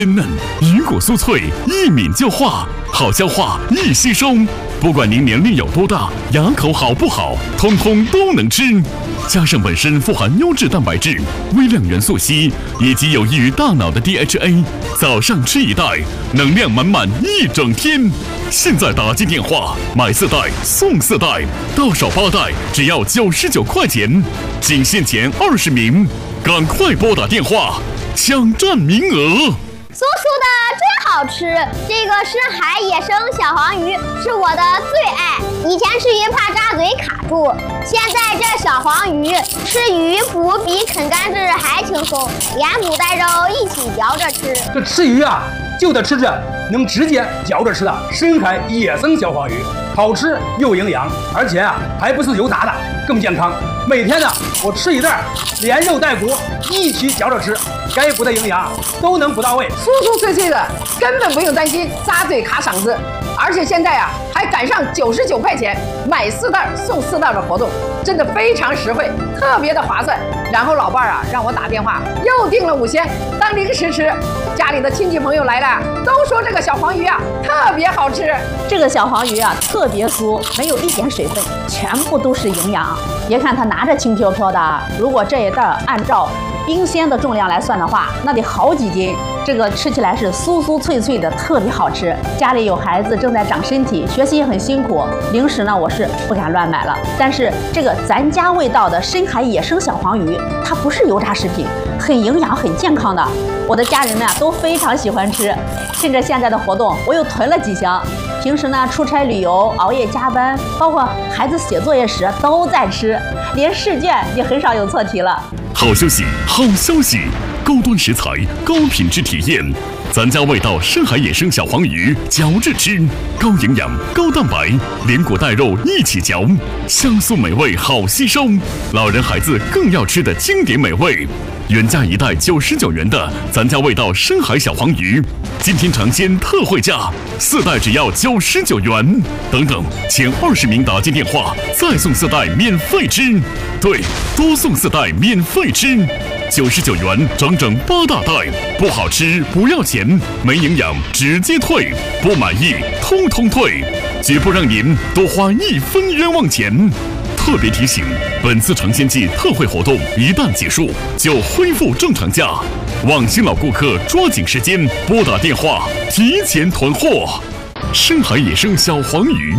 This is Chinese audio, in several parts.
鲜嫩，鱼骨酥脆，一抿就化，好消化，易吸收。不管您年龄有多大，牙口好不好，通通都能吃。加上本身富含优质蛋白质、微量元素硒以及有益于大脑的 DHA， 早上吃一袋，能量满满一整天。现在打进电话买4袋送4袋，到手8袋只要99块钱，仅限前20名，赶快拨打电话抢占名额。 酥酥的真好吃，这个深海野生小黄鱼是我的最爱。以前吃鱼怕扎嘴卡住，现在这小黄鱼吃鱼骨比啃干枝还轻松，连骨带肉一起嚼着吃。 这吃鱼啊，就得吃这能直接嚼着吃的深海野生小黄鱼，好吃又营养，而且啊还不是油炸的，更健康。每天呢，我吃一袋，连肉带骨一起嚼着吃，该补的营养都能补到位， 酥酥脆脆的，根本不用担心扎嘴卡嗓子。而且现在啊，还赶上99块钱买4袋送4袋的活动，真的非常实惠，特别的划算。然后老伴儿啊让我打电话又订了5箱当零食吃，家里的亲戚朋友来了都说这个小黄鱼啊特别好吃。 这个小黄鱼啊特别酥，没有一点水分，全部都是营养。别看它拿着轻飘飘的，如果这一袋按照冰鲜的重量来算的话，那得好几斤。这个吃起来是酥酥脆脆的，特别好吃。家里有孩子正在长身体，学习也很辛苦，零食呢我是不敢乱买了。但是这个咱家味道的深海野生小黄鱼，它不是油炸食品，很营养很健康的。我的家人们啊都非常喜欢吃。趁着现在的活动，我又囤了几箱。平时呢出差旅游、熬夜加班，包括孩子写作业时都在吃，连试卷也很少有错题了。 好消息，好消息！高端食材，高品质体验，咱家味道深海野生小黄鱼，嚼着吃，高营养、高蛋白，连骨带肉一起嚼，香酥美味，好吸收。老人孩子更要吃的经典美味。原价1袋99元的咱家味道深海小黄鱼，今天尝鲜特惠价，4袋只要99元。等等，前20名打进电话，再送4袋免费吃。对，多送4袋免费吃，99元整整8大袋，不好吃不要钱，没营养直接退，不满意通通退，绝不让您多花1分冤枉钱。特别提醒，本次尝鲜季特惠活动一旦结束，就恢复正常价。望新老顾客抓紧时间拨打电话，提前囤货。深海野生小黄鱼，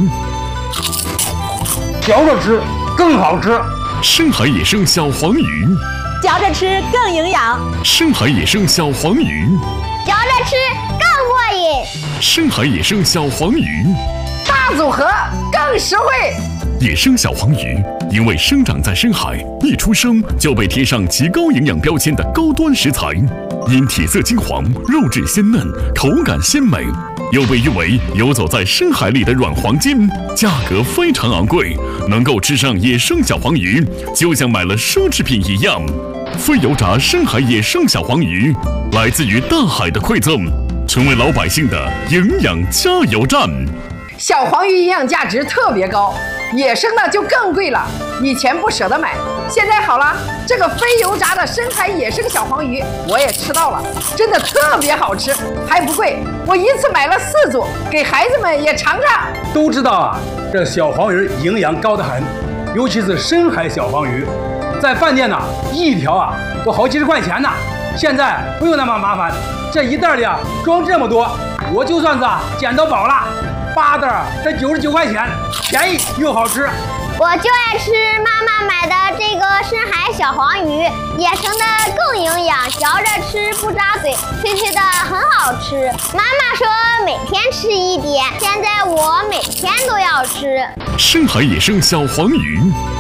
嚼着吃更好吃。 深海野生小黄鱼， 嚼着吃更营养。 深海野生小黄鱼， 嚼着吃更过瘾。 深海野生小黄鱼， 大组合更实惠。 野生小黄鱼因为生长在深海，一出生就被贴上极高营养标签的高端食材，因体色金黄、肉质鲜嫩、口感鲜美，又被誉为游走在深海里的软黄金，价格非常昂贵，能够吃上野生小黄鱼，就像买了奢侈品一样。非油炸深海野生小黄鱼，来自于大海的馈赠，成为老百姓的营养加油站。 小黄鱼营养价值特别高，野生的就更贵了，以前不舍得买，现在好了，这个非油炸的深海野生小黄鱼我也吃到了，真的特别好吃，还不贵，我一次买了4组，给孩子们也尝尝。 都知道啊，这小黄鱼营养高得很，尤其是深海小黄鱼，在饭店呢一条啊都好几十块钱呢。现在不用那么麻烦，这一袋里啊装这么多，我就算是捡到宝了。8袋才99块钱，便宜又好吃。 我就爱吃妈妈买的这个深海小黄鱼，野生的更营养，嚼着吃不扎嘴，脆脆的很好吃。妈妈说每天吃一点，现在我每天都要吃。 深海野生小黄鱼，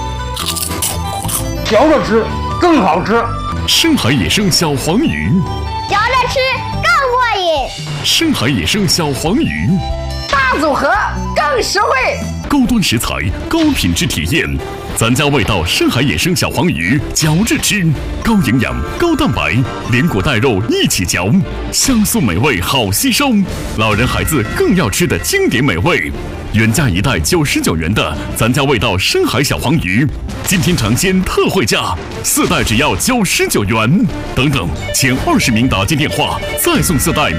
嚼着吃更好吃。 深海野生小黄鱼， 嚼着吃更过瘾。 深海野生小黄鱼， 大组合更实惠。 高端食材，高品质体验，咱家味道深海野生小黄鱼，嚼着吃，高营养、高蛋白，连骨带肉一起嚼，香酥美味，好吸收。老人孩子更要吃的经典美味。原价1袋99元的咱家味道深海小黄鱼，今天尝鲜特惠价，4袋只要99元。等等，前20名打进电话，再送4袋